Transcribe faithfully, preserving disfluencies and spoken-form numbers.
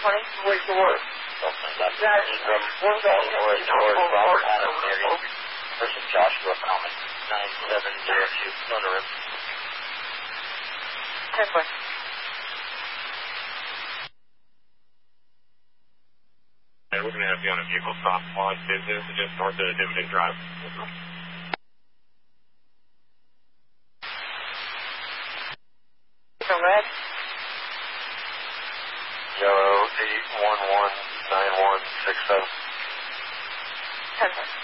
twenty. Wait for work. That's from Wood towards Robert Adams area. Person Joshua Common, nine seven zero two, on the rim. ten four. Hey, we're going to have you on a vehicle stop on business just north of Dividend Drive. From red. Yellow eight one one nine one six seven. ten four.